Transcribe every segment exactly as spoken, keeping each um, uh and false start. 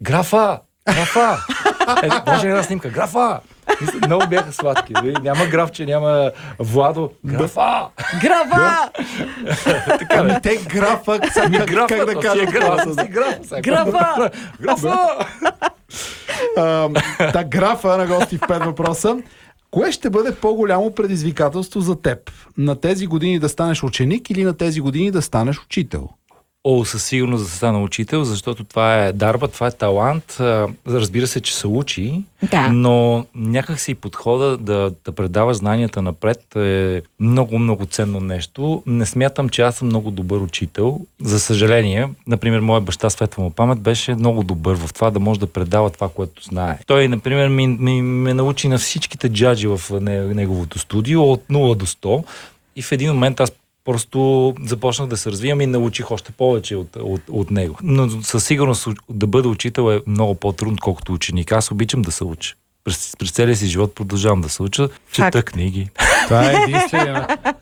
Графа! Графа! Е, може една снимка. Графа! Мисля, много бяха сладки. Няма графче, няма Владо. Графа! Графа! Така, Ами бе. те графа, как, Графа, как да то кажа? си е графа, си графа. Графа! Графа! А, Та графа на гости в пет въпроса. Кое ще бъде по-голямо предизвикателство за теб? На тези години да станеш ученик или на тези години да станеш учител? О, със сигурност да стана учител, защото това е дарба, това е талант. А, Разбира се, че се учи, Да. но някак си подхода да, да предава знанията напред е много, много ценно нещо. Не смятам, че аз съм много добър учител. За съжаление, например, моят баща, светла му памет, беше много добър в това да може да предава това, което знае. Той, например, ми, ми, ме научи на всичките джаджи в неговото студио от нула до сто и в един момент аз просто започнах да се развивам и научих още повече от, от, от него. Но със сигурност да бъда учител е много по-трудно, колкото ученик. Аз обичам да се уча. През, през целия си живот продължавам да се уча. Чета Факт. книги. Това е единствено.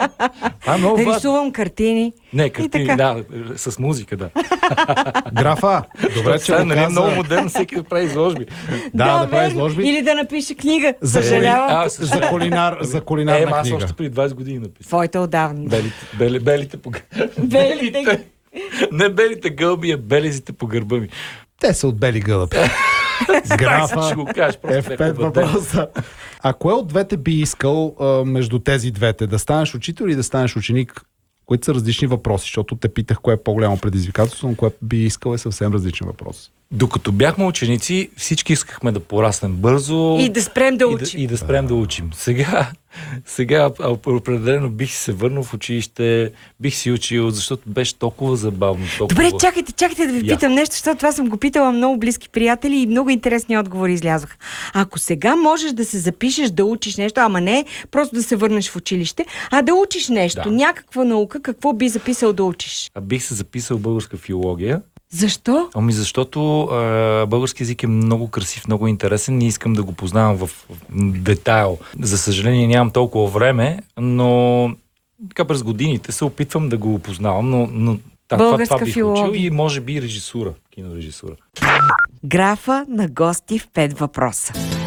А, много важно. Рисувам картини. Не, картини, така. да, с музика, да. Графа, добре, че Сега, го нали, е много каза. модерно всеки да прави изложби. Да, да прави верно. изложби. Или да напише книга. За- Съжалявам. А, За, кулинар, за Е, кулинарна ма аз книга. още преди двайсет години написах. Твоите отдавна. Белите, бели, белите по... Белите. Не белите гълби, а белезите по гърба ми. Те са от бели гълъб. Ще Графа го кажеш, просто е в бях пет убеден. въпроса. А кое от двете би искал а, между тези двете? Да станеш учител или да станеш ученик? Които са различни въпроси, защото те питах кое е по-голямо предизвикателство, но кое би искал е съвсем различен въпрос. Докато бяхме ученици, всички искахме да пораснем бързо И да спрем да и учим. да, и да спрем да учим. Сега, сега а, определено бих се върнал в училище, бих си учил, защото беше толкова забавно. Толкова... Добре, чакайте, чакайте да ви Я. питам нещо, защото това съм го питала много близки приятели и много интересни отговори излязоха. Ако сега можеш да се запишеш да учиш нещо, ама не просто да се върнеш в училище, а да учиш нещо, Да. някаква наука, какво би записал да учиш? А бих се записал българска филология. Защо? Ами защото а, български език е много красив, много интересен и искам да го познавам в, в детайл. За съжаление нямам толкова време, но така през годините се опитвам да го опознавам, но, но да, това, Българска това бих филология. учил и може би режисура, кинорежисура. Графа на гости в пет въпроса.